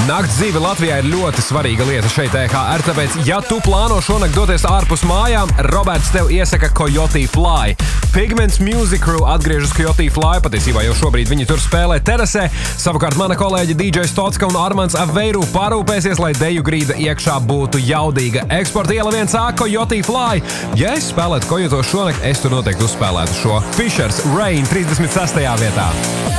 Nakts dzīve Latvijā ir ļoti svarīga lieta šeit EHR, tāpēc, ja tu plāno šonakt doties ārpus mājām, Roberts tev iesaka Coyote Fly. Pigments Music Crew atgriežas Coyote Fly, patiesībā jau šobrīd viņi tur spēlē terasē. Savukārt mana kolēģi DJ Stotska un Armands Aveiru parūpēsies, lai deju grīda iekšā būtu jaudīga. Eksporta iela 1A Coyote Fly. Ja es spēlētu Coyote šonakt, es tur noteikti uzspēlētu šo Fishers Rain 36. vietā.